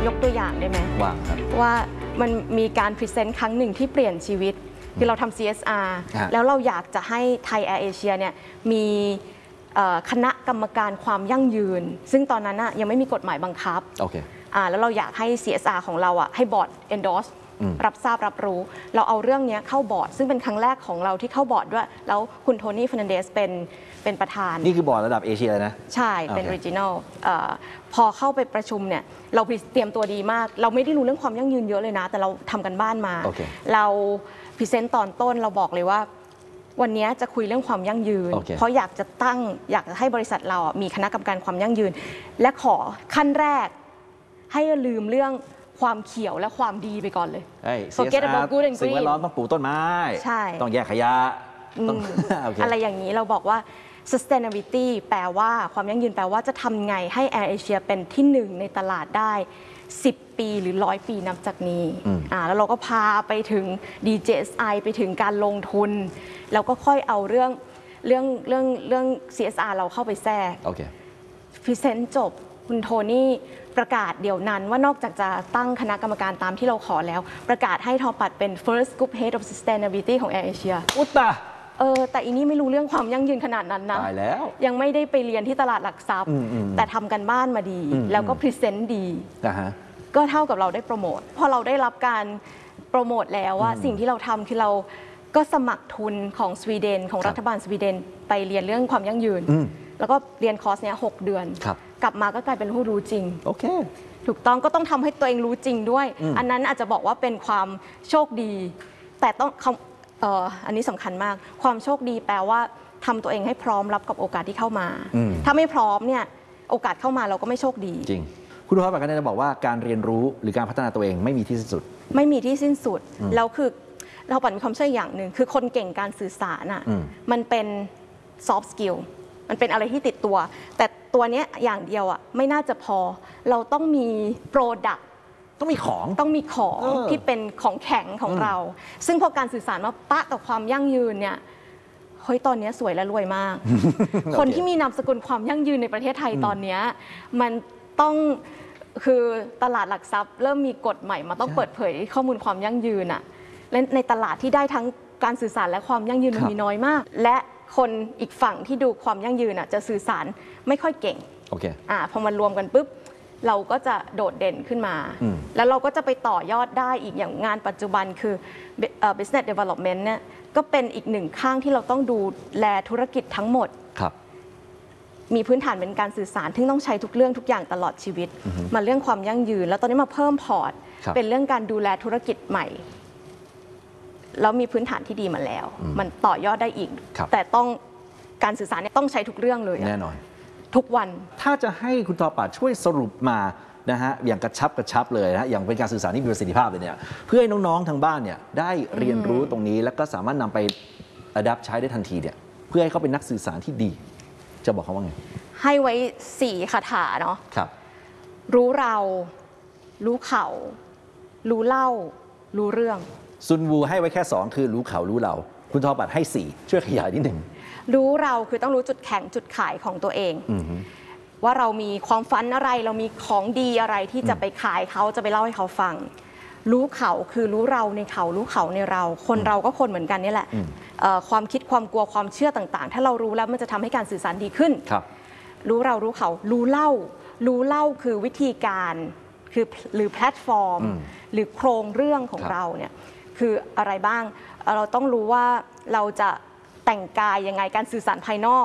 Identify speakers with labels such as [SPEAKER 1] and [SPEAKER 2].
[SPEAKER 1] ยกตัวอย่างได้ไหมว่ามันมีการพรีเซนต์ครั้งหนึ่งที่เปลี่ยนชีวิตคือเราทำ CSR แล้วเราอยากจะให้ไทยแอร์เอเชียเนี่ยมีคณะกรรมการความยั่งยืนซึ่งตอนนั้นยังไม่มีกฎหมายบังคับแล้วเราอยากให้ CSR ของเราให้บอร์ด endorse รับทราบรับรู้เราเอาเรื่องนี้เข้าบอร์ดซึ่งเป็นครั้งแรกของเราที่เข้าบอร์ดด้วยแล้วคุณโทนี่ เฟอร์นันเดสเป็นประธาน
[SPEAKER 2] นี่คือบอร์ดระดับเอเชียนะ
[SPEAKER 1] ใช่เป็น regional พอเข้าไปประชุมเนี่ยเราเตรียมตัวดีมากเราไม่ได้รู้เรื่องความยั่งยืนเยอะเลยนะแต่เราทำกันบ้านมาเราพรีเซนต์ตอนต้นเราบอกเลยว่าวันนี้จะคุยเรื่องความยั่งยืนเพราะอยากจะให้บริษัทเรามีคณะกรรมการความยั่งยืนและขอขั้นแรกให้ลืมเรื่องความเขียวและความดีไปก่อนเลย
[SPEAKER 2] Forget about good and green สิ่งแวดล้อมต้องปลูกต้นไม้ต้องแยกขยะ
[SPEAKER 1] อะไรอย่างนี้เราบอกว่า sustainability แปลว่าความยั่งยืนแปลว่าจะทำไงให้ Air Asia เป็นที่หนึ่งในตลาดได้10 ปีหรือ100 ปีนับจากนี้แล้วเราก็พาไปถึง DJSI ไปถึงการลงทุนแล้วก็ค่อยเอาเรื่อง CSR เราเข้าไปแทรกพรีเซนต์จบคุณโทนี่ประกาศเดี๋ยวนั้นว่านอกจากจะตั้งคณะกรรมการตามที่เราขอแล้วประกาศให้ทอปัดเป็น First Group Head of Sustainability ของ Air Asia
[SPEAKER 2] อุตตะ
[SPEAKER 1] แต่อีนี่ไม่รู้เรื่องความยั่งยืนขนาดนั้นนะ
[SPEAKER 2] ตายแล้ว
[SPEAKER 1] ยังไม่ได้ไปเรียนที่ตลาดหลักทรัพย์แต่ทำกันบ้านมาดีแล้วก็พรีเซนต์ดีก็เท่ากับเราได้โปรโมทพอเราได้รับการโปรโมทแล้วว่าสิ่งที่เราทำคือเราก็สมัครทุนของสวีเดนของรัฐบาลสวีเดนไปเรียนเรื่องความยั่งยืนแล้วก็เรียนคอร์สเนี้ย6 เดือนกลับมาก็กลายเป็นผู้รู้จริงถูกต้องก็ต้องทำให้ตัวเองรู้จริงด้วยอันนั้นอาจจะบอกว่าเป็นความโชคดีแต่ต้องอันนี้สำคัญมากความโชคดีแปลว่าทำตัวเองให้พร้อมรับกับโอกาสที่เข้ามาถ้าไม่พร้อมเนี่ยโอกาสเข้ามาเราก็ไม่โชคดี
[SPEAKER 2] จริงคุณพ่อแบบกันจะบอกว่าการเรียนรู้หรือการพัฒนาตัวเองไม่มีที่สิ้นสุด
[SPEAKER 1] ไม่มีที่สิ้นสุดแล้วคือเราปั่นมีความเชื่ออย่างหนึ่งคือคนเก่งการสื่อสารมันเป็น soft skill มันเป็นอะไรที่ติดตัวแต่ตัวนี้อย่างเดียวไม่น่าจะพอเราต้องมี productต้องมีของที่เป็นของแข็งของเราซึ่งพอการสื่อสารมาปะกับความยั่งยืนเนี่ยเฮ้ยตอนนี้สวยและรวยมาก คนที่มีนามสกุลความยั่งยืนในประเทศไทยตอนนี้มันต้องคือตลาดหลักทรัพย์เริ่มมีกฎใหม่มาต้องเปิดเผยข้อมูลความยั่งยืนและในตลาดที่ได้ทั้งการสื่อสารและความยั่งยืนมันมีน้อยมากและคนอีกฝั่งที่ดูความยั่งยืนจะสื่อสารไม่ค่อยเก่งพอมันรวมกันปุ๊บเราก็จะโดดเด่นขึ้นมาแล้วเราก็จะไปต่อยอดได้อีกอย่างงานปัจจุบันคือ business development เนี่ยก็เป็นอีกหนึ่งข้างที่เราต้องดูแลธุรกิจทั้งหมดมีพื้นฐานเป็นการสื่อสารที่ต้องใช้ทุกเรื่องทุกอย่างตลอดชีวิตมาเรื่องความยั่งยืนแล้วตอนนี้มาเพิ่มพอร์ตเป็นเรื่องการดูแลธุรกิจใหม่แล้วมีพื้นฐานที่ดีมาแล้วมันต่อยอดได้อีกแต่ต้องการสื่อสารเนี่ยต้องใช้ทุกเรื่องเลย
[SPEAKER 2] แน่นอน
[SPEAKER 1] ทุกวัน
[SPEAKER 2] ถ้าจะให้คุณทอปัดช่วยสรุปมานะฮะอย่างกระชับเลยนะอย่างเป็นการสื่อสารที่มีประสิทธิภาพเลยเนี่ยเพื่อให้น้องๆทางบ้านเนี่ยได้เรียนรู้ตรงนี้แล้วก็สามารถนำไปadaptใช้ได้ทันทีเนี่ยเพื่อให้เขาเป็นนักสื่อสารที่ดีจะบอกเขาว่าไง
[SPEAKER 1] ให้ไว้4 คาถาเนาะรู้เรารู้เขารู้เล่ารู้เรื่อง
[SPEAKER 2] ซุนวูให้ไว้แค่2คือรู้เขารู้เราคุณทอปัดให้4ช่วยขยายนิดหนึ่ง
[SPEAKER 1] รู้เราคือต้องรู้จุดแข็งจุดขายของตัวเองว่าเรามีความฝันอะไรเรามีของดีอะไรที่จะไปขายเขาจะไปเล่าให้เขาฟังรู้เขาคือรู้เราในเขารู้เขาในเราคนเราก็คนเหมือนกันนี่แหละความคิดความกลัวความเชื่อต่างๆถ้าเรารู้แล้วมันจะทำให้การสื่อสารดีขึ้นรู้เรารู้เขารู้เล่าคือวิธีการคือหรือแพลตฟอร์มหรือโครงเรื่องของเราเนี่ยคืออะไรบ้างเราต้องรู้ว่าเราจะแต่งกายยังไงการสื่อสารภายนอก